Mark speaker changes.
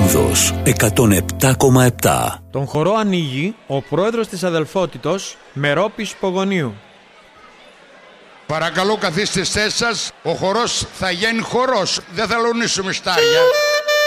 Speaker 1: Σύνδος 107,7.
Speaker 2: Τον χορό ανοίγει ο πρόεδρος της Αδελφότητος Μερόπης Πογονίου.
Speaker 3: Παρακαλώ καθίστε στις θέσεις σας. Ο χορός θα γίνει χορός. Δεν θα λονίσουμε στάρια.